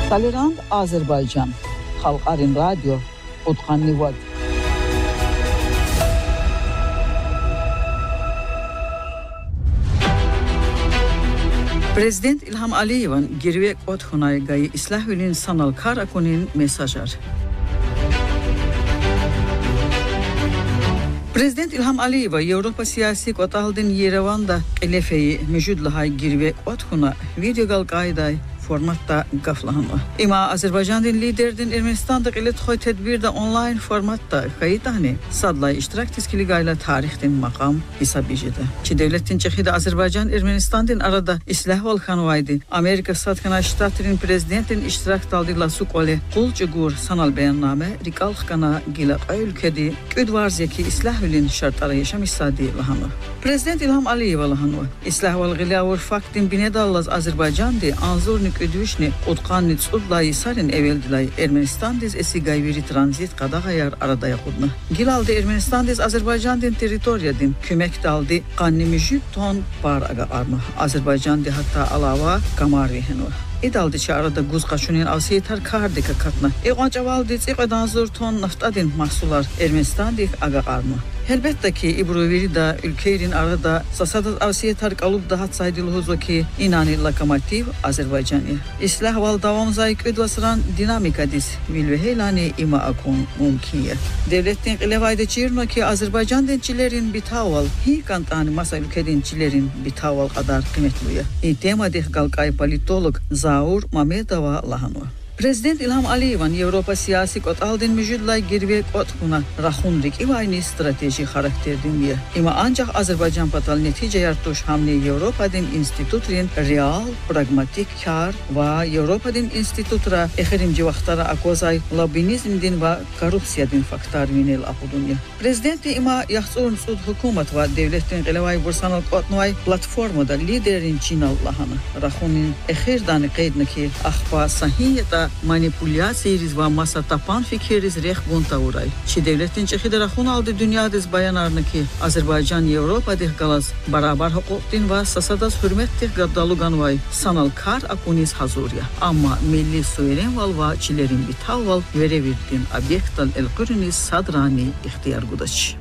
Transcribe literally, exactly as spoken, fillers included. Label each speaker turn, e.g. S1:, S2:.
S1: Tolerant Azərbaycan Xalqarın Radio Utqanlı Vod. Prezident İlham Aliyev'in girvek ot hunaygayı İslahülün sanal kar akonin mesajlar. Prezident İlham Aliyev Avropa siyasi qotaldın Yerevan'da elefeyi mevcudlahay girvek ot huna video qalqayday formatda qaflahanı. İma Azərbaycanın liderdin Ermenistan'da qilet xoy tedbirde online formatda qayıtani sadlay iştirak teskili gayla tarixdin maqam hesabıcıdı. Ki devletin çexide Azərbaycan Ermenistan'dın arada islah volkanvaydı. Amerika Satkana Ştatının prezidentin iştirak daldıla suqoli qulcugur sanal beyanname riqalxqana gilaq ülkedi qüdvarzeki islahülün şartları yaşam istadi lahanı. Prezident İlham Aliyev lahanı. İslah volğilavur faktin binedallaz Azərbaycan'dı anzurnik ödüşni utqanni tsudlayı sarın eveldilay Ermenistan'diz esi gayveri tranzit qadağayar arada yakudna. Gilaldı Ermenistan'diz Azərbaycan'dın teritoriyadın kömek daldı qanni müjüb ton bar aga arma. Azərbaycan'dı hatta alava kamar vehenu. İdaldı ki arada guz qaşunin avsiyetar kardika katna. Eqancavaldı tsiqadanzur ton naftadın mahsular Ermenistan'dı aga arma. Elbette ki İbruveri da ülkenin arada sasadat avsiyetar kalıp daha saydılı ki inani lokomotiv Azerbaycan'ı. İslah val davam zayık ödvasıran dinamika diz vilvehelani ima akun mumkiye. Devletin qilevayda çirno ki Azerbaycan dençilerin bitaval hi kantani masa ülke dençilerin bitaval kadar kıymetliye. İ tema deh qalqay politolog Zaur Mamedova lahanu. Prezident İlham Aliyev'in Avropa siyasi qotaldın müjudlay girvek otkuna raxundik ivayni strateji xarakterdin diye. İma ancaq Azərbaycan patal netice yartuş hamle Avropadın institutrin real, pragmatik kar ve Avropadın institutra exirimci vaxtara akozay lobinizmdin ve korrupsiyadın faktar minel apudunya. Prezidenti ima yaxsurun sud hukumat ve devletin qilevay bursanal qotnuvay platformada liderin Çinal lahanı. Raxunin exirdani qeydni ki axba sahiyeta manipülasyiriz ve masa tapan fikiriz reh bunta uray. Çi devletin çexide raxun aldı dünyadız bayanarını ki Azərbaycan Avropa deh galaz barabar hukukdin ve sasadas hürmet deh gaddalugan vay sanal kar akuniz hazurya. Ama milli suveren val va çilerin bitav val verevirdin obyektal el qürüniz sadrani ihtiyar gudaç.